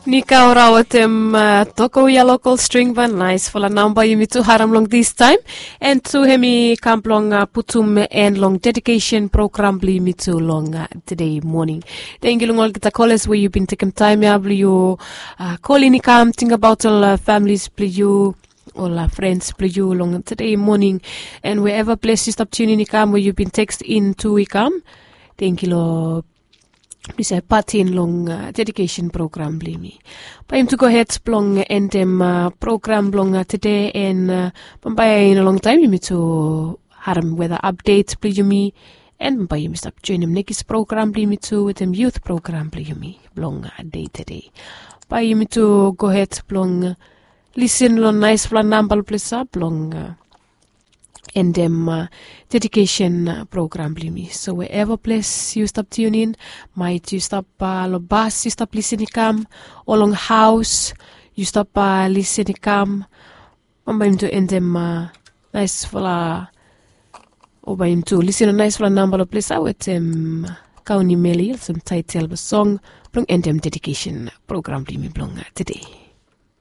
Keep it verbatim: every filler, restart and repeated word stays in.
Nika orawatem uh, toko ya local string van nice for la number you to haram long this time and to hemi kamplong uh, putum and long dedication program bli me too long uh, today morning. Thank you long kita callers where you've been taking time ya bli you uh, calling nikam think about all uh, families bli you all our friends bli you long today morning and wherever place you stop tuning nikam where you've been text in to ikam. Thank you lo. Please party in long uh, dedication program blimi. Paim to go ahead long and them uh, program long uh, today and uh, in a long time you meet to haram weather updates blimi and by you must up join him next program blimi to with them youth program blimi long uh, day today. By you meet to go ahead long uh, listen long nice plan number please up long uh, and them uh, dedication uh, program blimi. So wherever place you stop tuning, might you stop uh, lo bus, you stop listening come, or long house, you stop uh, listening come, I'm to end them uh, nice for la, or I'm to listen a nice for a number of place out with them kauni meli some title of a song, long end them dedication program blimi blong today.